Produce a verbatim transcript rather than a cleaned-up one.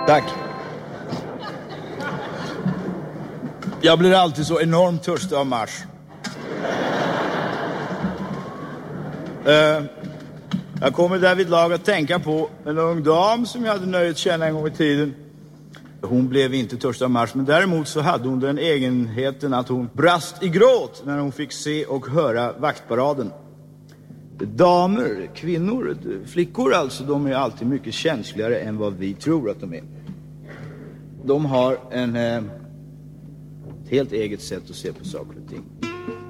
Tack. Jag blir alltid så enormt törstig av mars. Uh, jag kommer därvid lag att tänka på en ung dam som jag hade nöjet känna en gång i tiden. Hon blev inte törstig av mars, men däremot så hade hon den egenheten att hon brast i gråt när hon fick se och höra vaktparaden. Damer, kvinnor, flickor alltså, de är alltid mycket känsligare än vad vi tror att de är. De har en eh, helt eget sätt att se på saker och ting.